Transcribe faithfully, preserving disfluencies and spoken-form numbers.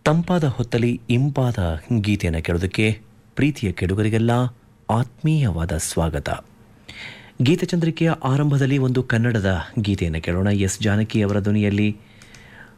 ತಂಪಾದ ಹೊತ್ತಲಿ ಇಂಪಾದ ಗೀತೆಯನ್ನು ಕೇಳೋದಕ್ಕೆ ಪ್ರೀತಿಯ ಕೆಡುಗರಿಗೆಲ್ಲ ಆತ್ಮೀಯವಾದ ಸ್ವಾಗತ. ಗೀತಚಂದ್ರಿಕೆಯ ಆರಂಭದಲ್ಲಿ ಒಂದು ಕನ್ನಡದ ಗೀತೆಯನ್ನು ಕೇಳೋಣ. ಎಸ್ ಜಾನಕಿ ಅವರ ಧ್ವನಿಯಲ್ಲಿ